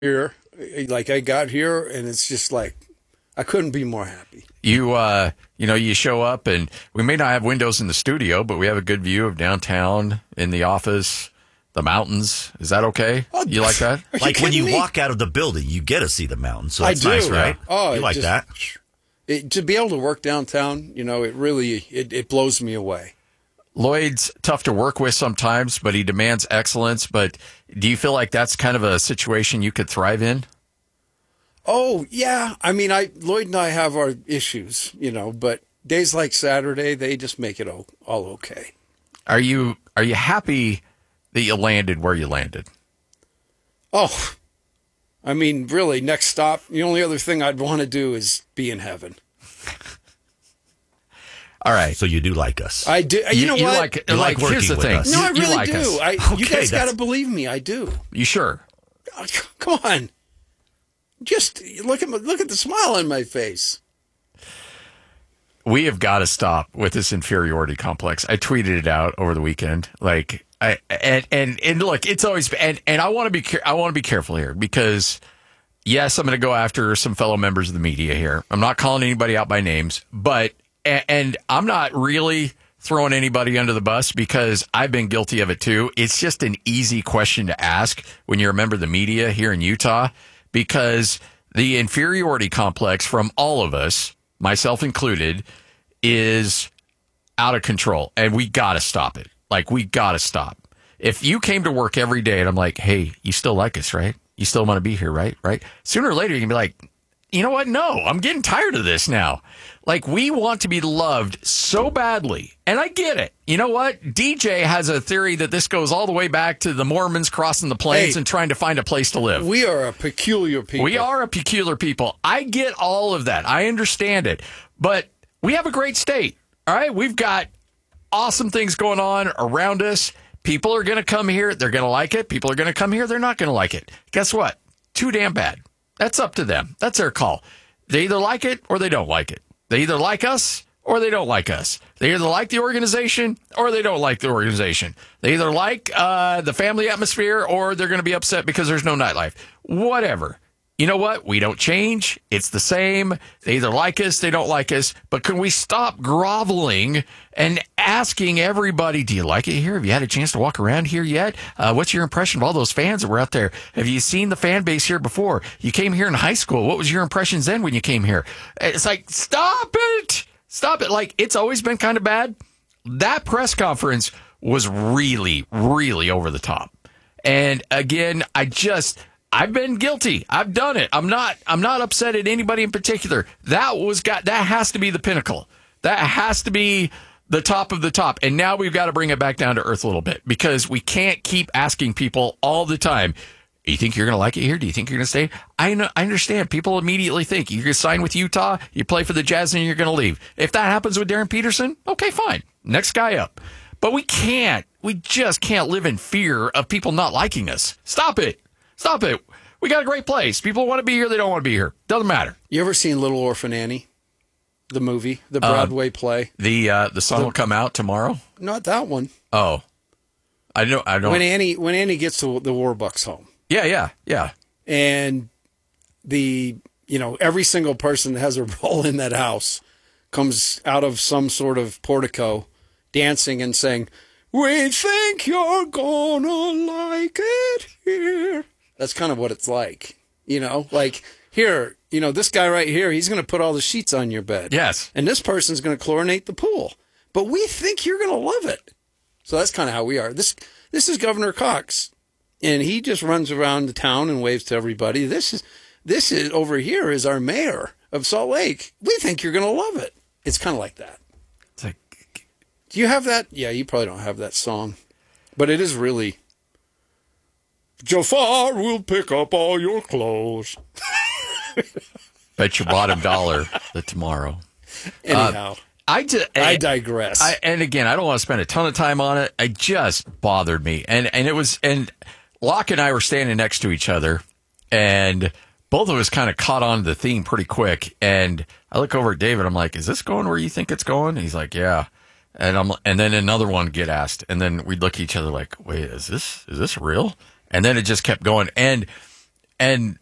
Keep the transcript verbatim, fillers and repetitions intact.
here. Like I got here, and it's just like I couldn't be more happy. You, uh, you know, you show up, and we may not have windows in the studio, but we have a good view of downtown, in the office, the mountains. Is that okay? Oh, you like that? Are Like you when you me? walk out of the building, you get to see the mountains. So I that's do. nice, right? Oh, you it like just- that? It, to be able to work downtown, you know, it really it, it blows me away. Lloyd's tough to work with sometimes, but he demands excellence. But do you feel like that's kind of a situation you could thrive in? Oh yeah, I mean, I Lloyd and I have our issues, you know, but days like Saturday, they just make it all, all okay. Are you are you happy that you landed where you landed? Oh, I mean, really, next stop, the only other thing I'd want to do is be in heaven. All right. So you do like us. I do. You, You, know you what? like, You like, like here's the working thing. with us. no, You- I you really like do. us. I, you Okay, guys got that's- to believe me. I do. You sure? Oh, c- come on, just look at my, look at the smile on my face. We have got to stop with this inferiority complex. I tweeted it out over the weekend. Like, I and and, and look, it's always and and I want to be care- I want to be careful here because yes, I'm going to go after some fellow members of the media here. I'm not calling anybody out by names, but and, and I'm not really throwing anybody under the bus because I've been guilty of it too. It's just an easy question to ask when you're a member of the media here in Utah because the inferiority complex from all of us, myself included, is out of control and we got to stop it. Like we got to stop. If you came to work every day and I'm like, hey, you still like us, right? You still want to be here, right? Right? Sooner or later, you can be like, you know what? No, I'm getting tired of this now. Like, we want to be loved so badly. And I get it. You know what? D J has a theory that this goes all the way back to the Mormons crossing the plains Hey, and trying to find a place to live. We are a peculiar people. We are a peculiar people. I get all of that. I understand it. But we have a great state. All right? We've got awesome things going on around us. People are going to come here. They're going to like it. People are going to come here. They're not going to like it. Guess what? Too damn bad. That's up to them. That's their call. They either like it or they don't like it. They either like us or they don't like us. They either like the organization or they don't like the organization. They either like uh, the family atmosphere or they're going to be upset because there's no nightlife. Whatever. You know what? We don't change. It's the same. They either like us, they don't like us. But can we stop groveling and asking everybody, do you like it here? Have you had a chance to walk around here yet? Uh, what's your impression of all those fans that were out there? Have you seen the fan base here before? You came here in high school. What was your impressions then when you came here? It's like, stop it. Stop it. Like, it's always been kind of bad. That press conference was really, really over the top. And again, I just... I've been guilty. I've done it. I'm not I'm not upset at anybody in particular. That was got that has to be the pinnacle. That has to be the top of the top. And now we've got to bring it back down to earth a little bit because we can't keep asking people all the time, you think you're going to like it here? Do you think you're going to stay? I know, I understand. People immediately think you're going to sign with Utah, you play for the Jazz, and you're going to leave. If that happens with Darren Peterson, okay, fine. Next guy up. But we can't. We just can't live in fear of people not liking us. Stop it. Stop it. We got a great place. People want to be here. They don't want to be here. Doesn't matter. You ever seen Little Orphan Annie? The movie, the Broadway uh, play. The uh, the song the, will come out tomorrow. Not that one. Oh, I know. I don't. When Annie when Annie gets to the Warbucks home. Yeah, yeah, yeah. And the you know every single person that has a role in that house comes out of some sort of portico, dancing and saying, "We think you're gonna like it here." That's kind of what it's like, you know. Like here, you know, this guy right here, he's going to put all the sheets on your bed. Yes. And this person's going to chlorinate the pool. But we think you're going to love it. So that's kind of how we are. This this is Governor Cox, and he just runs around the town and waves to everybody. This is this is over here is our mayor of Salt Lake. We think you're going to love it. It's kind of like that. It's like, do you have that? Yeah, you probably don't have that song, but it is really. Jafar will pick up all your clothes. Bet your bottom dollar that tomorrow. Anyhow. Uh, I, di- I digress. I, and again, I don't want to spend a ton of time on it. It just bothered me. And and it was, and Locke and I were standing next to each other, and both of us kind of caught on to the theme pretty quick. And I look over at David, I'm like, is this going where you think it's going? And he's like, yeah. And I'm, and then another one get asked. And then we'd look at each other like, wait, is this, is this real? And then it just kept going. And And